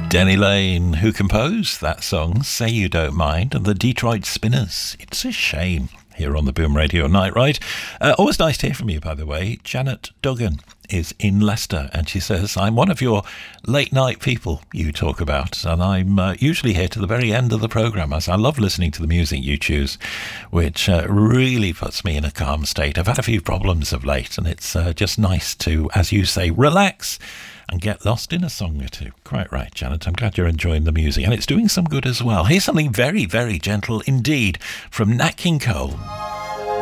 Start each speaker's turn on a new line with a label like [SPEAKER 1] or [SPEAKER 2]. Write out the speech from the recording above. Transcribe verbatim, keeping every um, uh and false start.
[SPEAKER 1] Denny Lane, who composed that song, Say You Don't Mind, and the Detroit Spinners, It's a Shame, here on the Boom Radio Night Ride. Uh, always nice to hear from you, by the way. Janet Duggan is in Leicester, and she says, I'm one of your late night people you talk about, and I'm uh, usually here to the very end of the programme, as I love listening to the music you choose, which uh, really puts me in a calm state. I've had a few problems of late, and it's uh, just nice to, as you say, relax and get lost in a song or two. Quite right, Janet. I'm glad you're enjoying the music, and it's doing some good as well. Here's something very, very gentle indeed from Nat King Cole.